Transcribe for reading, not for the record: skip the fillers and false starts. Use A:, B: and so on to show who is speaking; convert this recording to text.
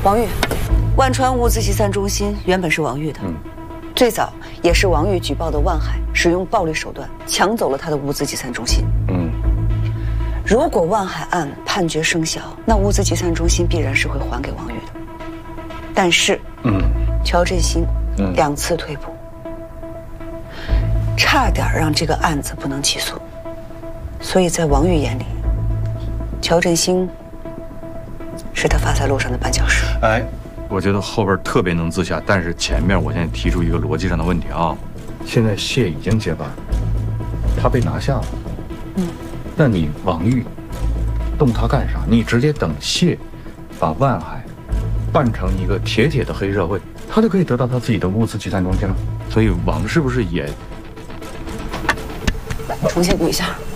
A: 王玉，万川物资集散中心原本是王玉的，最早也是王玉举报的万海使用暴力手段抢走了他的物资集散中心。如果万海案判决生效，那物资集散中心必然是会还给王玉的。但是，乔振兴2次退步，差点让这个案子不能起诉。所以在王玉眼里，乔振兴是他发财路上的绊脚石。
B: 哎，我觉得后边特别能自洽，但是前面我现在提出一个逻辑上的问题啊。现在谢已经接班，他被拿下了。那你王玉动他干啥？你直接等谢把万海办成一个铁的黑社会，他就可以得到他自己的物资集散中心了。所以王是不是也
A: 重新补一下？